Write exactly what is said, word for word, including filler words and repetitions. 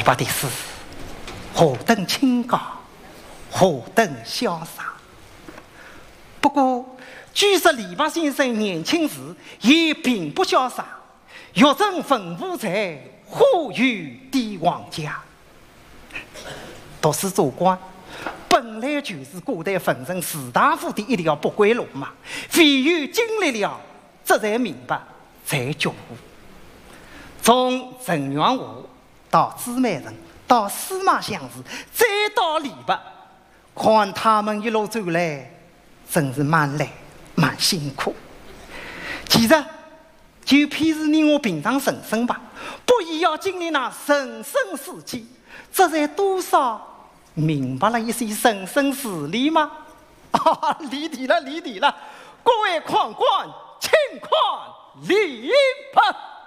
白的是何等清高，何等潇洒。不过据说李白先生年轻时也并不潇洒，欲征坟墓在，呼吁帝王家。读书做官本来就是古代文人士大夫的一条不归路嘛，唯有经历了这才明白，才觉悟。从陈元华到朱美人到司马相如再到李白，看他们一路走来真是蛮累蛮辛苦。其实就譬如你我平常人生吧，不也要经历那人生四季，这才多少明白了一些人生事理吗？啊，离题了离题了，各位宦官请看李白。